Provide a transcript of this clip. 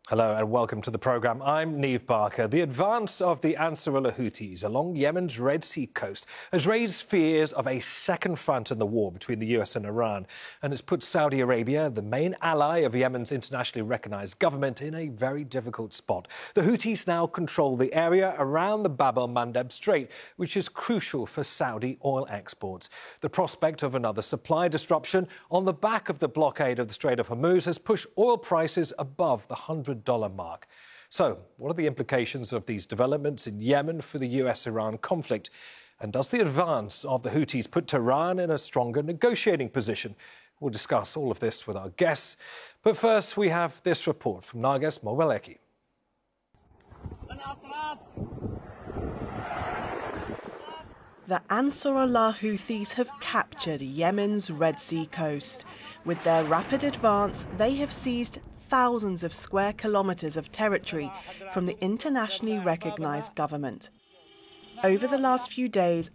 Hello and welcome to the programme. I'm Niamh Barker. The advance of the Ansarullah Houthis along Yemen's Red Sea coast has raised fears of a second front in the war between the US and Iran, and it's put Saudi Arabia, the main ally of Yemen's internationally recognised government, in a very difficult spot. The Houthis now control the area around the Bab el-Mandeb Strait, which is crucial for Saudi oil exports. The prospect of another supply disruption on the back of the blockade of the Strait of Hormuz has pushed oil prices above the $100 mark. So, what are the implications of these developments in Yemen for the US-Iran conflict? And does the advance of the Houthis put Tehran in a stronger negotiating position? We'll discuss all of this with our guests. But first, we have this report from Narges Moawelleki. The Ansarullah Houthis have captured Yemen's Red Sea coast. With their rapid advance, they have seized thousands of square kilometres of territory from the internationally recognised government. Over the last few days,